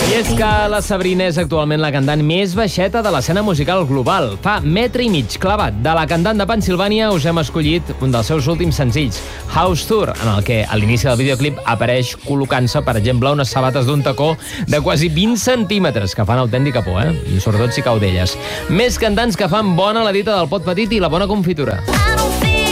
I és que la Sabrina és actualment la cantant més baixeta de l'escena musical global. Fa 1,5 metres clavat. De la cantant de Pennsilvània us hem escollit un dels seus últims senzills, House Tour, en el que a l'inici del videoclip apareix col·locant-se, per exemple, unes sabates d'un tacó de quasi 20 centímetres, que fan autèntica por, I sobretot si cau d'elles. Més cantants que fan bona la dita del pot petit i la bona confitura.